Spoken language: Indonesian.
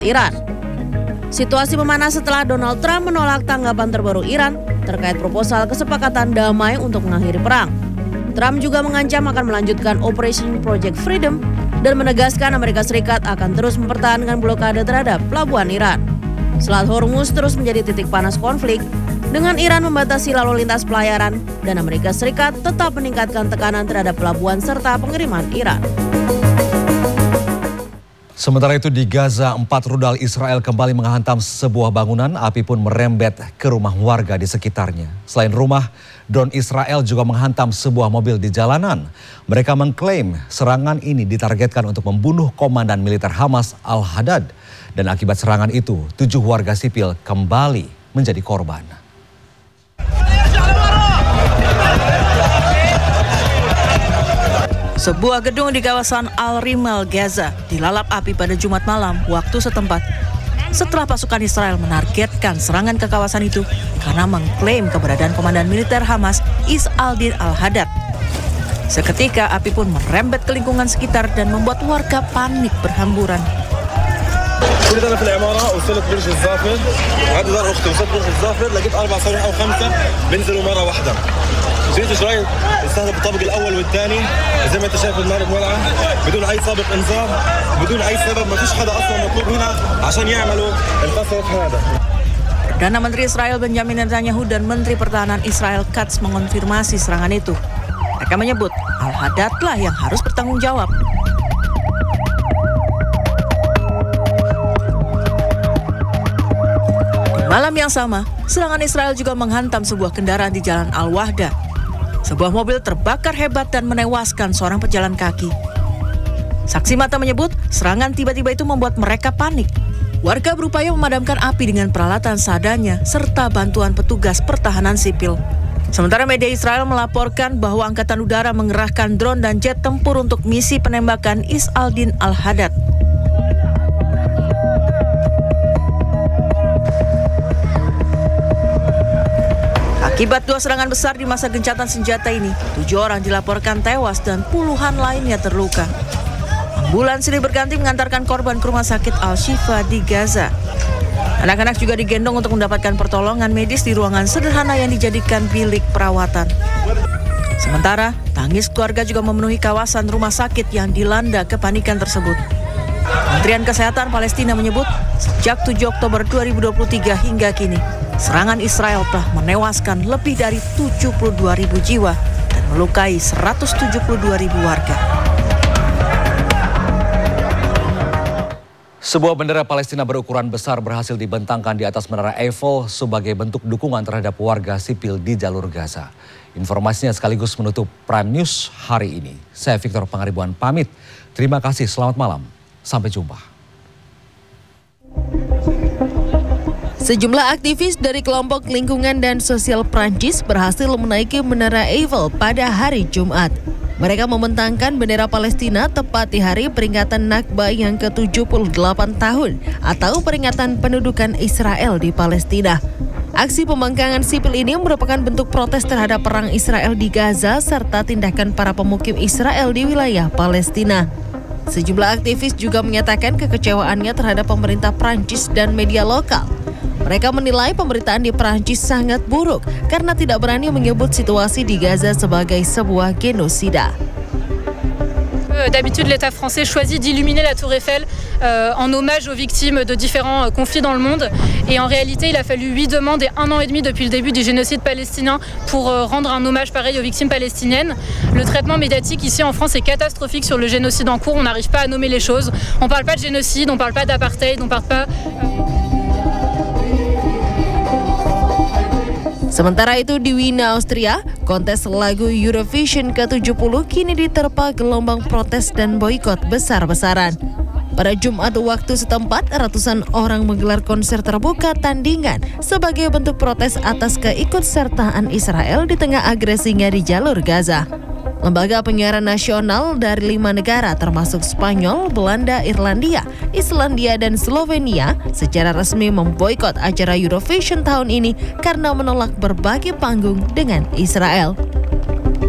Iran. Situasi memanas setelah Donald Trump menolak tanggapan terbaru Iran terkait proposal kesepakatan damai untuk mengakhiri perang. Trump juga mengancam akan melanjutkan Operation Project Freedom dan menegaskan Amerika Serikat akan terus mempertahankan blokade terhadap pelabuhan Iran. Selat Hormuz terus menjadi titik panas konflik, dengan Iran membatasi lalu lintas pelayaran dan Amerika Serikat tetap meningkatkan tekanan terhadap pelabuhan serta pengiriman Iran. Sementara itu di Gaza, 4 rudal Israel kembali menghantam sebuah bangunan, api pun merembet ke rumah warga di sekitarnya. Selain rumah, drone Israel juga menghantam sebuah mobil di jalanan. Mereka mengklaim serangan ini ditargetkan untuk membunuh komandan militer Hamas Al-Haddad. Dan akibat serangan itu, 7 warga sipil kembali menjadi korban. Sebuah gedung di kawasan Al-Rimal, Gaza, dilalap api pada Jumat malam waktu setempat setelah pasukan Israel menargetkan serangan ke kawasan itu karena mengklaim keberadaan komandan militer Hamas Is-al-Din al-Haddad. Seketika api pun merembet ke lingkungan sekitar dan membuat warga panik berhamburan. كنت انا في العماره وصلت برج الزافر عندي دار اختي وصلت برج الزافر لقيت 4 صواريخ او 5 بينزلوا مره واحده جيت شوي استهدف الطابق الاول والثاني زي ما انت شايف النار مولعه بدون اي سابق انذار بدون اي سبب ما فيش حدا اصلا مطلوب هنا عشان يعملوا التصرف هذا. Perdana Menteri Israel Benjamin Netanyahu dan Menteri Pertahanan Israel Katz mengonfirmasi serangan itu. Mereka menyebut Al-Haddad lah yang harus bertanggung jawab. Malam yang sama, serangan Israel juga menghantam sebuah kendaraan di Jalan Al-Wahda. Sebuah mobil terbakar hebat dan menewaskan seorang pejalan kaki. Saksi mata menyebut serangan tiba-tiba itu membuat mereka panik. Warga berupaya memadamkan api dengan peralatan seadanya serta bantuan petugas pertahanan sipil. Sementara media Israel melaporkan bahwa Angkatan Udara mengerahkan drone dan jet tempur untuk misi penembakan Is-al-Din al-Haddad. Akibat 2 serangan besar di masa gencatan senjata ini, 7 orang dilaporkan tewas dan puluhan lainnya terluka. Ambulans silih berganti mengantarkan korban ke rumah sakit Al-Shifa di Gaza. Anak-anak juga digendong untuk mendapatkan pertolongan medis di ruangan sederhana yang dijadikan bilik perawatan. Sementara, tangis keluarga juga memenuhi kawasan rumah sakit yang dilanda kepanikan tersebut. Kementerian Kesehatan Palestina menyebut, sejak 7 Oktober 2023 hingga kini, serangan Israel telah menewaskan lebih dari 72.000 jiwa dan melukai 172.000 warga. Sebuah bendera Palestina berukuran besar berhasil dibentangkan di atas Menara Eiffel sebagai bentuk dukungan terhadap warga sipil di jalur Gaza. Informasinya sekaligus menutup Prime News hari ini. Saya Victor Pangaribuan pamit. Terima kasih, selamat malam. Sampai jumpa. Sejumlah aktivis dari kelompok lingkungan dan sosial Prancis berhasil menaiki Menara Eiffel pada hari Jumat. Mereka membentangkan bendera Palestina tepat di hari peringatan Nakba yang ke-78 tahun atau peringatan pendudukan Israel di Palestina. Aksi pembangkangan sipil ini merupakan bentuk protes terhadap perang Israel di Gaza serta tindakan para pemukim Israel di wilayah Palestina. Sejumlah aktivis juga menyatakan kekecewaannya terhadap pemerintah Prancis dan media lokal. Mereka menilai pemberitaan di Prancis sangat buruk karena tidak berani menyebut situasi di Gaza sebagai sebuah genosida. D'habitude, l'État français choisit d'illuminer la Tour Eiffel en hommage aux victimes de différents conflits dans le monde. Et en réalité, il a fallu 8 demandes et 1 an et demi depuis le début du génocide palestinien pour rendre un hommage pareil aux victimes palestiniennes. Le traitement médiatique ici en France est catastrophique sur le génocide en cours. On n'arrive pas à nommer les choses. On ne parle pas de génocide, on ne parle pas d'apartheid, on ne parle pas... Sementara itu di Wina, Austria, kontes lagu Eurovision ke-70 kini diterpa gelombang protes dan boikot besar-besaran. Pada Jumat waktu setempat, ratusan orang menggelar konser terbuka tandingan sebagai bentuk protes atas keikutsertaan Israel di tengah agresinya di jalur Gaza. Lembaga penyiaran nasional dari 5 negara termasuk Spanyol, Belanda, Irlandia, Islandia, dan Slovenia secara resmi memboikot acara Eurovision tahun ini karena menolak berbagi panggung dengan Israel.